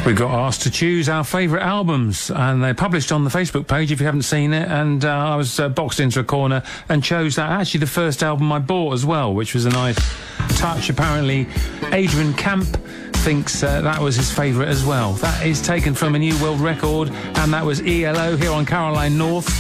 We got asked to choose our favourite albums, and they published on the Facebook page if you haven't seen it, and I was boxed into a corner and chose that. Actually the first album I bought as well, which was a nice touch. Apparently Adrian Camp thinks that was his favourite as well. That is taken from a New World record, and that was ELO here on Caroline North.